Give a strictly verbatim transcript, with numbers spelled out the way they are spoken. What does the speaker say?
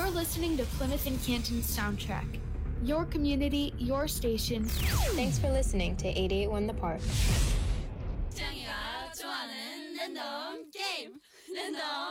You're listening to Plymouth and Canton's Soundtrack. Your community, your station. Thanks for listening to eighty-eight point one The Park. 짱이가 좋아하는 랜덤 게임 랜덤